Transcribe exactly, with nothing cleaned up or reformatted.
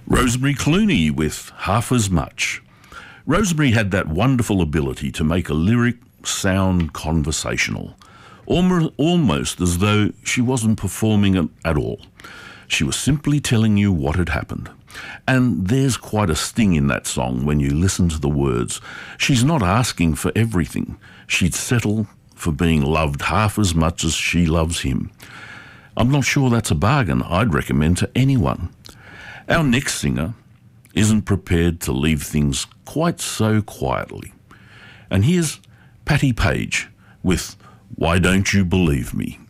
Rosemary Clooney with Half As Much. Rosemary had that wonderful ability to make a lyric sound conversational, almost as though she wasn't performing it at all. She was simply telling you what had happened. And there's quite a sting in that song when you listen to the words. She's not asking for everything. She'd settle for being loved half as much as she loves him. I'm not sure that's a bargain I'd recommend to anyone. Our next singer isn't prepared to leave things quite so quietly. And here's Patti Page with Why Don't You Believe Me?